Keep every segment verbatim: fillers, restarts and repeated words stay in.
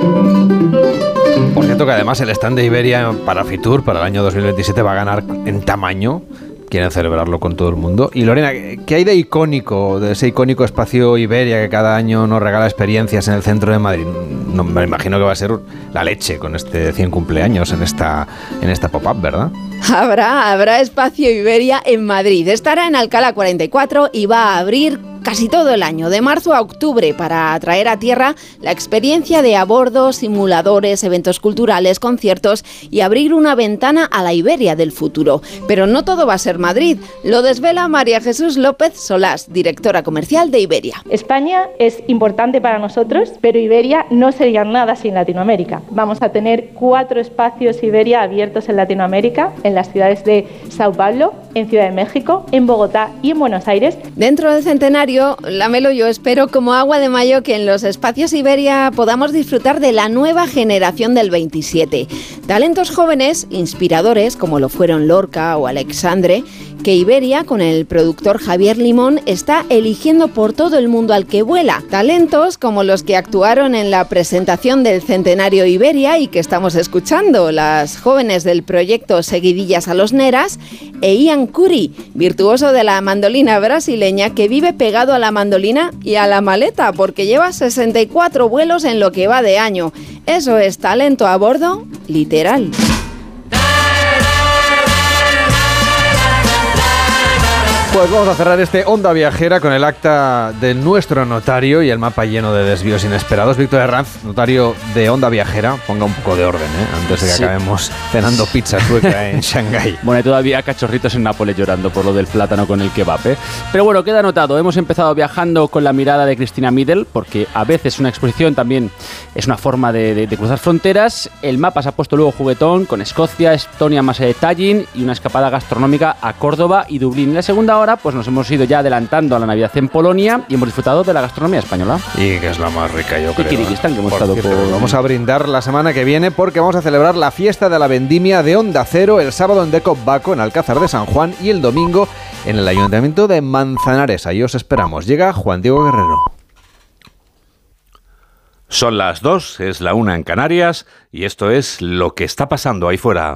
Por cierto que además el stand de Iberia para Fitur para el año dos mil veintisiete va a ganar en tamaño. Quieren celebrarlo con todo el mundo. Y Lorena, ¿qué hay de icónico, de ese icónico espacio Iberia que cada año nos regala experiencias en el centro de Madrid? No, me imagino que va a ser la leche con este cien cumpleaños en esta, en esta pop-up, ¿verdad? Habrá, habrá espacio Iberia en Madrid. Estará en Alcalá cuarenta y cuatro y va a abrir casi todo el año, de marzo a octubre, para traer a tierra la experiencia de a bordo, simuladores, eventos culturales, conciertos y abrir una ventana a la Iberia del futuro. Pero no todo va a ser Madrid, lo desvela María Jesús López Solás, directora comercial de Iberia. España es importante para nosotros, pero Iberia no sería nada sin Latinoamérica. Vamos a tener cuatro espacios Iberia abiertos en Latinoamérica, en las ciudades de Sao Paulo, en Ciudad de México, en Bogotá y en Buenos Aires. Dentro del centenario, Lamelo, yo espero como agua de mayo que en los espacios Iberia podamos disfrutar de la nueva generación del veintisiete. Talentos jóvenes, inspiradores, como lo fueron Lorca o Alexandre, que Iberia, con el productor Javier Limón, está eligiendo por todo el mundo al que vuela. Talentos como los que actuaron en la presentación del centenario Iberia y que estamos escuchando, las jóvenes del proyecto Seguidillas a los Neras, e Ian Curry, virtuoso de la mandolina brasileña que vive pegado a la mandolina y a la maleta porque lleva sesenta y cuatro vuelos en lo que va de año. Eso es talento a bordo, literal. Pues vamos a cerrar este Onda Viajera con el acta de nuestro notario y el mapa lleno de desvíos inesperados. Víctor Herranz, notario de Onda Viajera, ponga un poco de orden, ¿eh? Antes de que sí. acabemos cenando pizza sueca en Shanghái. Bueno, hay todavía cachorritos en Nápoles llorando por lo del plátano con el kebab, ¿eh? Pero bueno, queda anotado. Hemos empezado viajando con la mirada de Cristina Middle, porque a veces una exposición también es una forma de, de, de cruzar fronteras. El mapa se ha puesto luego juguetón con Escocia, Estonia más de Tallinn y una escapada gastronómica a Córdoba y Dublín. En la segunda hora pues nos hemos ido ya adelantando a la Navidad en Polonia y hemos disfrutado de la gastronomía española. Y que es la más rica, yo creo. Y Kirguistán, que hemos por estado cierto, por... Vamos a brindar la semana que viene porque vamos a celebrar la fiesta de la vendimia de Onda Cero el sábado en Deco Baco, en Alcázar de San Juan, y el domingo en el Ayuntamiento de Manzanares. Ahí os esperamos. Llega Juan Diego Guerrero. Son las dos, es la una en Canarias, y esto es lo que está pasando ahí fuera.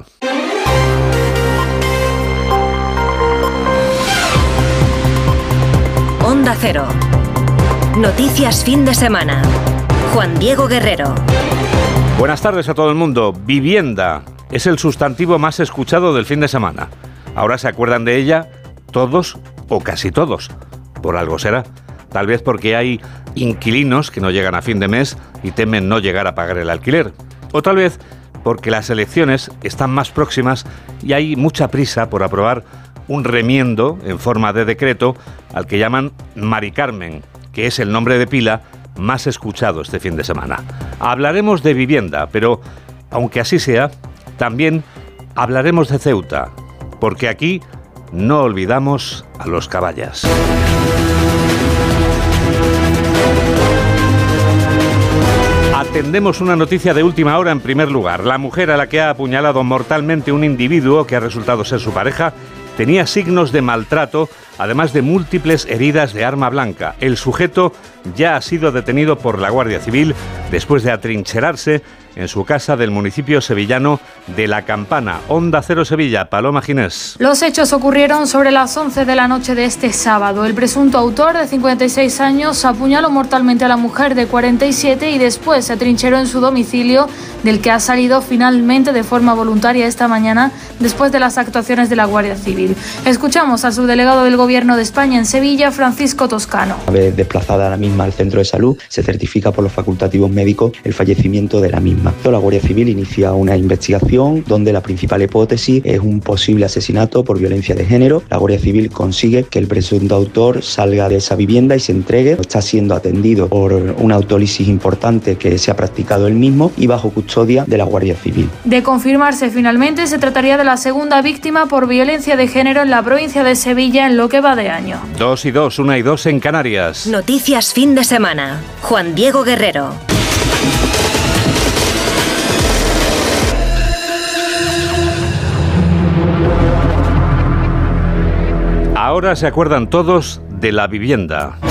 Onda Cero. Noticias fin de semana. Juan Diego Guerrero. Buenas tardes a todo el mundo. Vivienda es el sustantivo más escuchado del fin de semana. Ahora se acuerdan de ella todos o casi todos. Por algo será. Tal vez porque hay inquilinos que no llegan a fin de mes y temen no llegar a pagar el alquiler. O tal vez porque las elecciones están más próximas y hay mucha prisa por aprobar un remiendo en forma de decreto al que llaman Mari Carmen, que es el nombre de pila más escuchado este fin de semana. Hablaremos de vivienda, pero aunque así sea, también hablaremos de Ceuta, porque aquí no olvidamos a los caballas. Atendemos una noticia de última hora en primer lugar. La mujer a la que ha apuñalado mortalmente un individuo que ha resultado ser su pareja tenía signos de maltrato, además de múltiples heridas de arma blanca. El sujeto ya ha sido detenido por la Guardia Civil después de atrincherarse en su casa del municipio sevillano de La Campana. Onda Cero Sevilla, Paloma Ginés. Los hechos ocurrieron sobre las once de la noche de este sábado. El presunto autor, de cincuenta y seis años, apuñaló mortalmente a la mujer de cuarenta y siete y después se atrincheró en su domicilio, del que ha salido finalmente de forma voluntaria esta mañana después de las actuaciones de la Guardia Civil. Escuchamos al subdelegado del Gobierno de España en Sevilla, Francisco Toscano. Una vez desplazada a la misma al centro de salud, se certifica por los facultativos médicos el fallecimiento de la misma. La Guardia Civil inicia una investigación donde la principal hipótesis es un posible asesinato por violencia de género. La Guardia Civil consigue que el presunto autor salga de esa vivienda y se entregue. Está siendo atendido por una autólisis importante que se ha practicado él mismo y bajo custodia de la Guardia Civil. De confirmarse finalmente, se trataría de la segunda víctima por violencia de género en la provincia de Sevilla en lo que va de año. Dos y dos, una y dos en Canarias. Noticias fin de semana. Juan Diego Guerrero. Ahora se acuerdan todos de la vivienda.